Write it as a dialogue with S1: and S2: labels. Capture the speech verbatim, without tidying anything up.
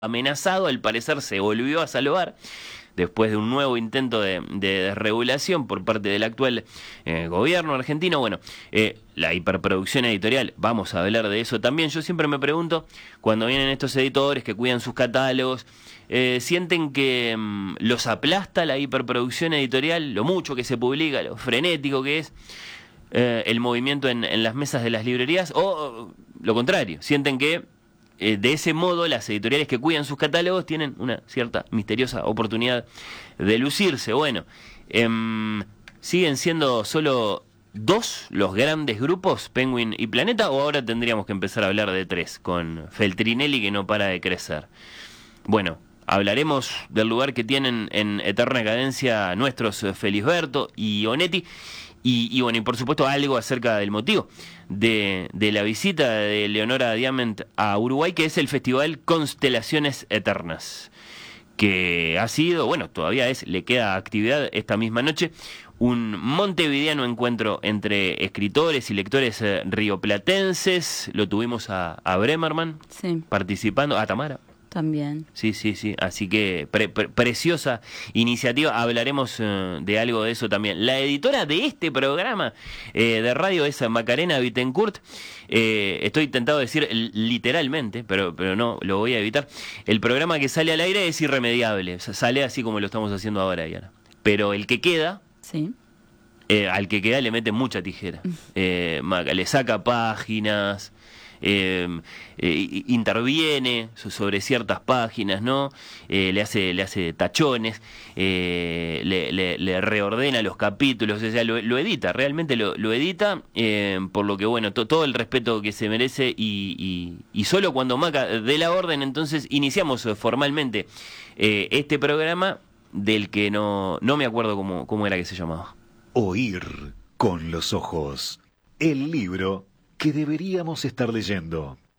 S1: amenazado, al parecer se volvió a salvar después de un nuevo intento de, de desregulación por parte del actual eh, gobierno argentino. Bueno, eh, la hiperproducción editorial, vamos a hablar de eso también. Yo siempre me pregunto, cuando vienen estos editores que cuidan sus catálogos, eh, ¿sienten que mm, los aplasta la hiperproducción editorial, lo mucho que se publica, lo frenético que es eh, el movimiento en, en las mesas de las librerías? ¿O lo contrario, sienten que Eh, de ese modo las editoriales que cuidan sus catálogos tienen una cierta misteriosa oportunidad de lucirse? Bueno, eh, ¿siguen siendo solo dos los grandes grupos, Penguin y Planeta, o ahora tendríamos que empezar a hablar de tres, con Feltrinelli que no para de crecer? Bueno, hablaremos del lugar que tienen en eterna cadencia nuestros Felisberto y Onetti. Y, y bueno, y por supuesto algo acerca del motivo de, de la visita de Leonora Diamant a Uruguay, que es el festival Constelaciones Eternas, que ha sido, bueno, todavía es, le queda actividad esta misma noche, un montevideano encuentro entre escritores y lectores eh, rioplatenses. Lo tuvimos a, a Bremerman,
S2: sí,
S1: participando, a Tamara.
S2: También.
S1: Sí, sí, sí. Así que pre pre preciosa iniciativa. Hablaremos uh, de algo de eso también. La editora de este programa eh, de radio es Macarena Bittencourt. Eh, estoy tentado a decir literalmente, pero, pero no, lo voy a evitar. El programa que sale al aire es irremediable. O sea, sale así como lo estamos haciendo ahora, Diana. Pero el que queda...
S2: Sí.
S1: Eh, al que queda le mete mucha tijera. Eh, Maca, le saca páginas... Eh, eh, interviene sobre ciertas páginas, ¿no? Eh, le hace le hace tachones, eh, le, le, le reordena los capítulos, o sea, lo, lo edita, realmente lo, lo edita, eh, por lo que, bueno, to, todo el respeto que se merece, y, y, y solo cuando Maca dé la orden, entonces iniciamos formalmente eh, este programa, del que no, no me acuerdo cómo, cómo era que se llamaba.
S3: Oír con los ojos. El libro que deberíamos estar leyendo.